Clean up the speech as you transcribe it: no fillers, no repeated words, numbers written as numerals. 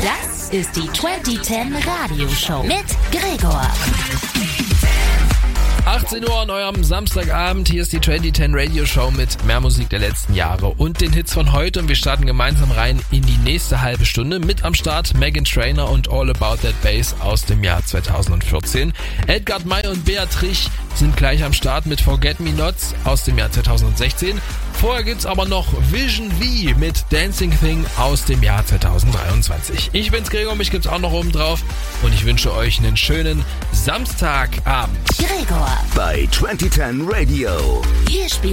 Das ist die 2010 Radioshow mit Gregor. 18 Uhr an eurem Samstagabend. Hier ist die 2010 Radio Show mit mehr Musik der letzten Jahre und den Hits von heute. Und wir starten gemeinsam rein in die nächste halbe Stunde. Mit am Start Meghan Trainor und All About That Bass aus dem Jahr 2014. Edgard May und Beatrice sind gleich am Start mit Forget Me Nots aus dem Jahr 2016. Vorher gibt's aber noch Vision V mit Dancing Thing aus dem Jahr 2023. Ich bin's Gregor, mich gibt's auch noch oben drauf und ich wünsche euch einen schönen Samstagabend. Gregor bei 2010 Radio. Hier spielt